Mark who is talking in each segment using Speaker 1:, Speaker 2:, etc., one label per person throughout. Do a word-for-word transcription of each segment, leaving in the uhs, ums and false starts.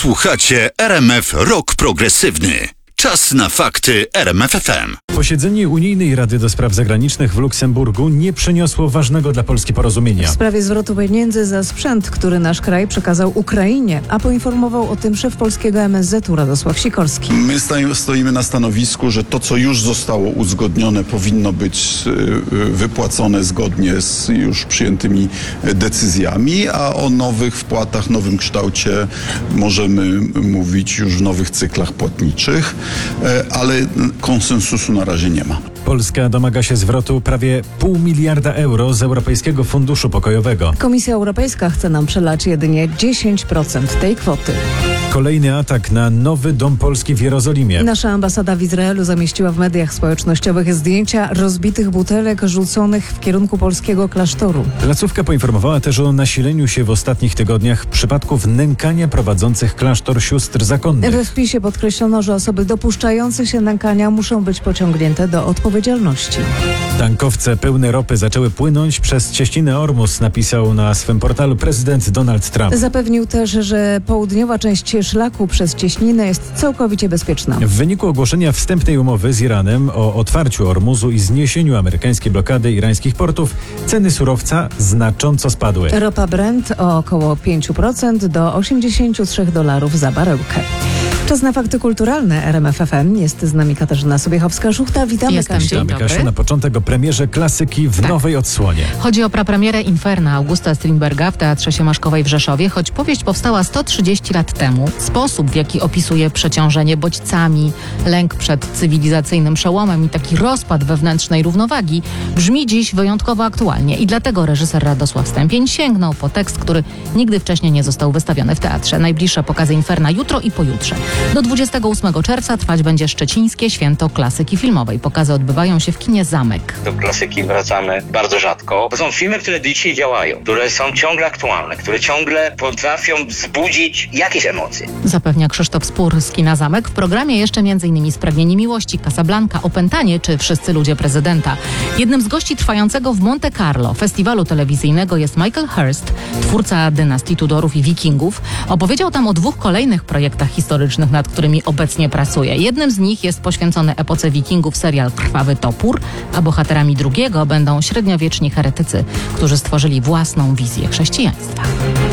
Speaker 1: Słuchacie R M F Rock Progresywny. Czas na fakty R M F F M.
Speaker 2: Posiedzenie Unijnej Rady do Spraw Zagranicznych w Luksemburgu nie przyniosło ważnego dla Polski porozumienia.
Speaker 3: W sprawie zwrotu pieniędzy za sprzęt, który nasz kraj przekazał Ukrainie, a poinformował o tym szef polskiego M S Z-u Radosław Sikorski.
Speaker 4: My stoimy na stanowisku, że to, co już zostało uzgodnione, powinno być wypłacone zgodnie z już przyjętymi decyzjami, a o nowych wpłatach, nowym kształcie możemy mówić już w nowych cyklach płatniczych, ale konsensusu na razie nie ma.
Speaker 2: Polska domaga się zwrotu prawie pół miliarda euro z Europejskiego Funduszu Pokojowego.
Speaker 3: Komisja Europejska chce nam przelać jedynie dziesięć procent tej kwoty.
Speaker 2: Kolejny atak na nowy Dom Polski w Jerozolimie.
Speaker 3: Nasza ambasada w Izraelu zamieściła w mediach społecznościowych zdjęcia rozbitych butelek rzuconych w kierunku polskiego klasztoru.
Speaker 2: Placówka poinformowała też o nasileniu się w ostatnich tygodniach przypadków nękania prowadzących klasztor sióstr zakonnych.
Speaker 3: We wpisie podkreślono, że osoby dopuszczające się nękania muszą być pociągnięte do odpowiedzialności.
Speaker 2: Tankowce pełne ropy zaczęły płynąć przez cieśninę Ormus, napisał na swym portalu prezydent Donald Trump.
Speaker 3: Zapewnił też, że południowa część szlaku przez cieśninę jest całkowicie bezpieczna.
Speaker 2: W wyniku ogłoszenia wstępnej umowy z Iranem o otwarciu Ormuzu i zniesieniu amerykańskiej blokady irańskich portów, ceny surowca znacząco spadły.
Speaker 3: Ropa Brent o około pięć procent do osiemdziesiąt trzy dolarów za baryłkę. Czas na fakty kulturalne R M F F M. Jest z nami Katarzyna Sobiechowska-Szuchta. Witamy,
Speaker 5: Jestem,
Speaker 3: Kasiu.
Speaker 5: dzień
Speaker 2: Witamy, Kasiu, na początek o premierze klasyki w
Speaker 5: Tak.
Speaker 2: nowej odsłonie.
Speaker 5: Chodzi o prapremierę Inferna Augusta Strindberga w Teatrze Siemaszkowej w Rzeszowie. Choć powieść powstała sto trzydzieści lat temu, sposób, w jaki opisuje przeciążenie bodźcami, lęk przed cywilizacyjnym przełomem i taki rozpad wewnętrznej równowagi brzmi dziś wyjątkowo aktualnie. I dlatego reżyser Radosław Stępień sięgnął po tekst, który nigdy wcześniej nie został wystawiony w teatrze. Najbliższe pokazy Inferna jutro i pojutrze. Do dwudziestego ósmego czerwca trwać będzie Szczecińskie Święto Klasyki Filmowej. Pokazy odbywają się w kinie Zamek.
Speaker 6: Do klasyki wracamy bardzo rzadko. To są filmy, które dzisiaj działają, które są ciągle aktualne, które ciągle potrafią wzbudzić jakieś emocje.
Speaker 5: Zapewnia Krzysztof Spór z kina Zamek. W programie jeszcze m.in. Spragnieni Miłości, Casablanca, Opętanie czy Wszyscy ludzie prezydenta. Jednym z gości trwającego w Monte Carlo festiwalu telewizyjnego jest Michael Hurst, twórca dynastii Tudorów i Wikingów. Opowiedział tam o dwóch kolejnych projektach historycznych, nad którymi obecnie pracuje. Jednym z nich jest poświęcony epoce Wikingów serial Krwawy Topór, a bohaterami drugiego będą średniowieczni heretycy, którzy stworzyli własną wizję chrześcijaństwa.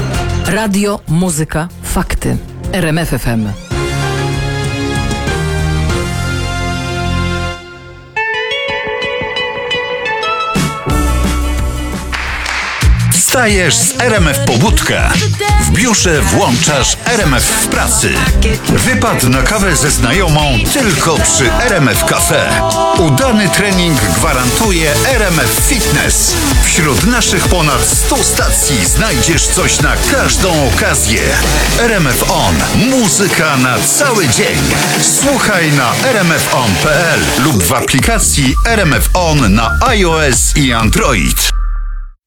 Speaker 7: Radio, muzyka, fakty. R M F F M.
Speaker 1: Wstajesz z R M F Pobudka. W biurze włączasz R M F w pracy. Wypad na kawę ze znajomą tylko przy R M F Cafe. Udany trening gwarantuje R M F Fitness. Wśród naszych ponad stu stacji znajdziesz coś na każdą okazję. R M F On. Muzyka na cały dzień. Słuchaj na r m f on kropka p l lub w aplikacji R M F On na iOS i Android.